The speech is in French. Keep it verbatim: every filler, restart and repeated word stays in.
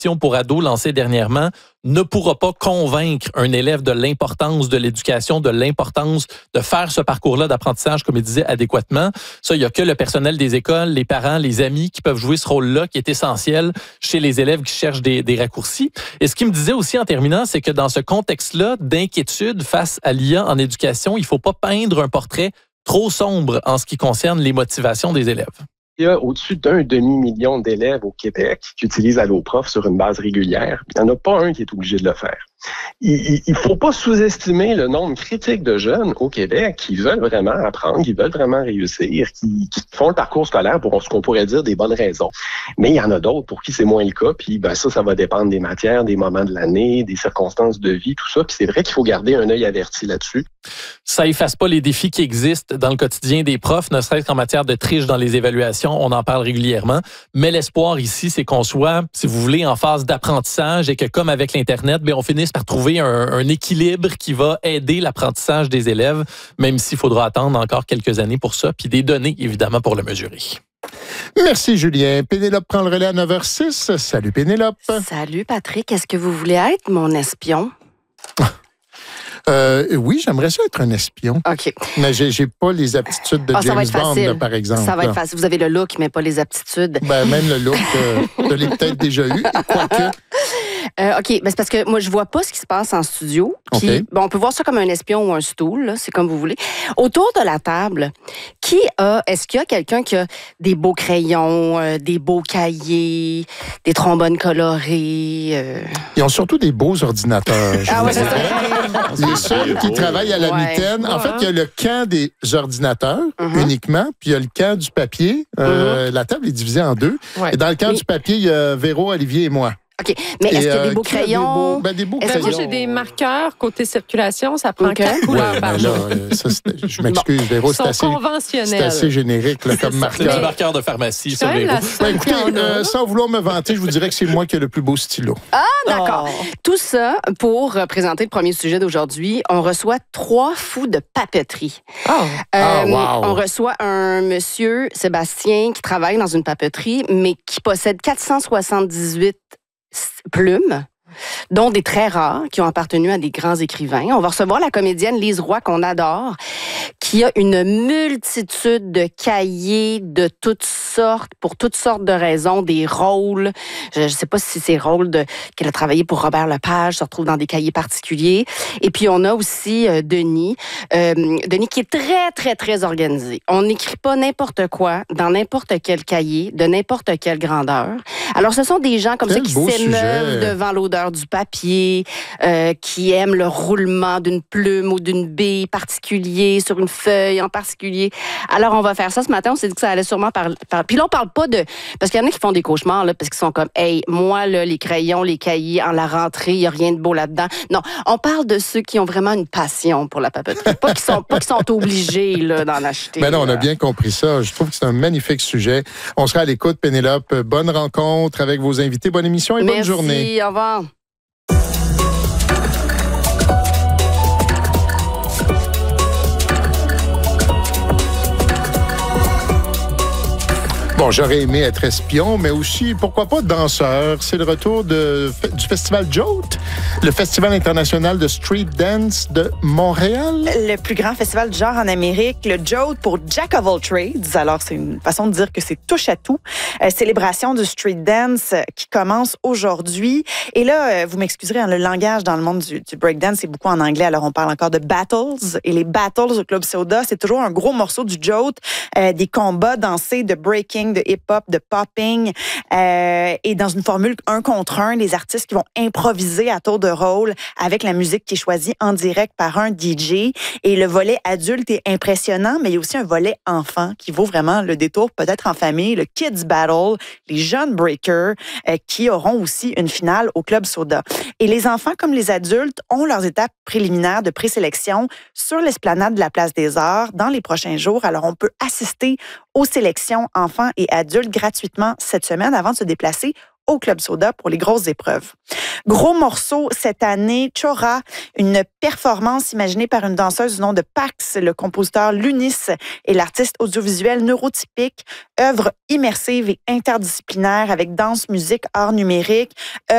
question pour ados lancée dernièrement ne pourra pas convaincre un élève de l'importance de l'éducation, de l'importance de faire ce parcours-là d'apprentissage, comme il disait, adéquatement. Ça, il n'y a que le personnel des écoles, les parents, les amis qui peuvent jouer ce rôle-là qui est essentiel chez les élèves qui cherchent des, des raccourcis. Et ce qu'il me disait aussi en terminant, c'est que dans ce contexte-là d'inquiétude face à l'I A en éducation, il ne faut pas peindre un portrait trop sombre en ce qui concerne les motivations des élèves. Il y a au-dessus d'un demi-million d'élèves au Québec qui utilisent AlloProf sur une base régulière. Il n'y en a pas un qui est obligé de le faire. Il ne faut pas sous-estimer le nombre critique de jeunes au Québec qui veulent vraiment apprendre, qui veulent vraiment réussir, qui, qui font le parcours scolaire pour ce qu'on pourrait dire des bonnes raisons. Mais il y en a d'autres pour qui c'est moins le cas. Puis ben ça, ça va dépendre des matières, des moments de l'année, des circonstances de vie, tout ça. Puis c'est vrai qu'il faut garder un œil averti là-dessus. Ça efface pas les défis qui existent dans le quotidien des profs, ne serait-ce qu'en matière de triche dans les évaluations. On en parle régulièrement. Mais l'espoir ici, c'est qu'on soit, si vous voulez, en phase d'apprentissage et que comme avec l'Internet, bien, on finisse par trouver un, un équilibre qui va aider l'apprentissage des élèves, même s'il faudra attendre encore quelques années pour ça, puis des données, évidemment, pour le mesurer. Merci, Julien. Pénélope prend le relais à neuf heures six. Salut, Pénélope. Salut, Patrick. Est-ce que vous voulez être mon espion? Euh, oui, j'aimerais ça être un espion. OK. Mais j'ai, j'ai pas les aptitudes de ah, James Bond, là, par exemple. Ça va être facile. Vous avez le look, mais pas les aptitudes. Ben, même le look, euh, je l'ai peut-être déjà eu, quoique. Euh, OK, ben c'est parce que moi, je vois pas ce qui se passe en studio. Puis, Okay. bon, on peut voir ça comme un espion ou un stool, là, c'est comme vous voulez. Autour de la table, qui a, est-ce qu'il y a quelqu'un qui a des beaux crayons, euh, des beaux cahiers, des trombones colorés? Euh... Ils ont surtout des beaux ordinateurs. Je Ah vous ouais, c'est dirais. ça. Les seuls qui travaillent à la Ouais. mitaine. En fait, il y a le camp des ordinateurs Mm-hmm. uniquement, puis il y a le camp du papier. Euh, Mm-hmm. La table est divisée en deux. Ouais. Et dans le camp Mais- du papier, il y a Véro, Olivier et moi. OK, mais est-ce Et, qu'il y a des euh, beaux qui a des crayons? beaux- ben, des beaux Est-ce que Moi, crayons. j'ai des marqueurs côté circulation, ça prend OK. quatre Oui, couleurs par mais jour. là, euh, ça, c'est- je m'excuse, Véro, Ils c'est sont assez, c'est conventionnels. assez générique là, comme Le petit marqueur. marqueur de pharmacie, Je suis ça, quand même Véro. la seule Ben, écoutez, qui en a, euh, là. sans vouloir me vanter, je vous dirais que c'est moi qui ai le plus beau stylo. Ah, d'accord. Oh. Tout ça pour euh, présenter le premier sujet d'aujourd'hui. On reçoit trois fous de papeterie. Oh. Ah, wow. On reçoit un monsieur, Sébastien, qui travaille dans une papeterie, mais qui possède quatre cent soixante-dix-huit plumes, dont des très rares qui ont appartenu à des grands écrivains. On va recevoir la comédienne Lise Roy, qu'on adore, qui a une multitude de cahiers de toutes sortes, pour toutes sortes de raisons, des rôles. Je ne sais pas si ces rôles de, qu'elle a travaillé pour Robert Lepage se retrouvent dans des cahiers particuliers. Et puis, on a aussi euh, Denis. Euh, Denis qui est très, très, très organisé. On n'écrit pas n'importe quoi dans n'importe quel cahier, de n'importe quelle grandeur. Alors, ce sont des gens comme Quel ça qui beau s'émeuvent sujet. devant l'odeur du papier, euh, qui aiment le roulement d'une plume ou d'une bille particulier sur une feuille en particulier. Alors, on va faire ça ce matin. On s'est dit que ça allait sûrement parler. Par... Puis là, on parle pas de... Parce qu'il y en a qui font des cauchemars, là, parce qu'ils sont comme, hey, moi, là, les crayons, les cahiers, en la rentrée, il n'y a rien de beau là-dedans. Non, on parle de ceux qui ont vraiment une passion pour la papeterie. Pas qui sont, pas qui sont obligés, là, d'en acheter. Mais non, on a là. bien compris ça. Je trouve que c'est un magnifique sujet. On sera à l'écoute, Pénélope. Bonne rencontre avec vos invités. Bonne émission et bonne Merci, journée. au revoir. Bon, j'aurais aimé être espion, mais aussi, pourquoi pas, danseur. C'est le retour de, du festival Jolt, le festival international de street dance de Montréal. Le plus grand festival du genre en Amérique, le Jolt pour Jack of all Trades. Alors, c'est une façon de dire que c'est touche à tout. Euh, célébration du street dance euh, qui commence aujourd'hui. Et là, euh, vous m'excuserez, hein, le langage dans le monde du, du breakdance, c'est beaucoup en anglais. Alors, on parle encore de battles. Et les battles au Club Soda, c'est toujours un gros morceau du Jolt, euh, des combats dansés de breaking, de hip-hop, de popping. Euh, et dans une formule un contre un, les artistes qui vont improviser à tour de rôle avec la musique qui est choisie en direct par un D J. Et le volet adulte est impressionnant, mais il y a aussi un volet enfant qui vaut vraiment le détour, peut-être en famille, le Kids Battle, les jeunes breakers euh, qui auront aussi une finale au Club Soda. Et les enfants comme les adultes ont leurs étapes préliminaires de présélection sur l'esplanade de la Place des Arts dans les prochains jours. Alors, on peut assister aux sélections enfants et adultes gratuitement cette semaine avant de se déplacer au Club Soda pour les grosses épreuves. Gros morceau cette année, Chora, une performance imaginée par une danseuse du nom de Pax, le compositeur Lunis et l'artiste audiovisuel neurotypique, œuvre immersive et interdisciplinaire avec danse, musique, art numérique,